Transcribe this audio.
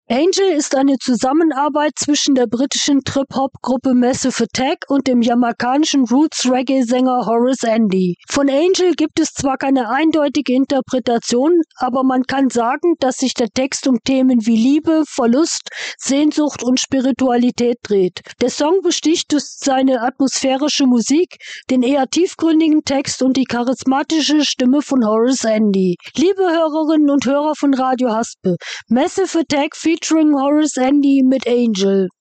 Angel ist eine Zusammenarbeit zwischen der britischen Trip-Hop-Gruppe Massive Attack und dem jamaikanischen Roots-Reggae-Sänger Horace Andy. Von Angel gibt es zwar keine eindeutige Interpretation, aber man kann sagen, dass sich der Text um Themen wie Liebe, Verlust, Sehnsucht und Spiritualität dreht. Der Song besticht durch seine atmosphärische Musik, den eher tiefgründigen Text und die charismatische Stimme von Horace Andy. Liebe Hörerinnen und Hörer von Radio Haspe, Massive Attack featuring Horace Andy mit Angel.